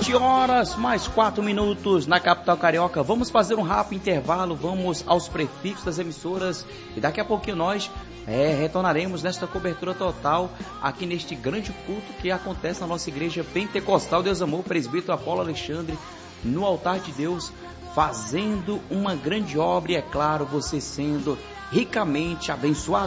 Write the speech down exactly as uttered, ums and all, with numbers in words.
sete horas mais quatro minutos na capital carioca. Vamos fazer um rápido intervalo, vamos aos prefixos das emissoras e daqui a pouquinho nós é, retornaremos nesta cobertura total aqui neste grande culto que acontece na nossa igreja pentecostal Deus Amor, presbítero Apolo Alexandre, no altar de Deus, fazendo uma grande obra e, é claro, você sendo ricamente abençoado.